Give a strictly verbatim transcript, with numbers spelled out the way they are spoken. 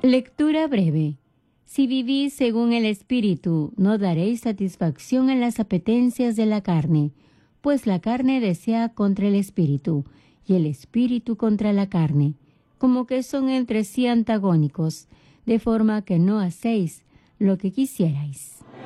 Lectura breve. Si vivís según el Espíritu, no daréis satisfacción a las apetencias de la carne, pues la carne desea contra el Espíritu, y el Espíritu contra la carne, como que son entre sí antagónicos, de forma que no hacéis lo que quisierais.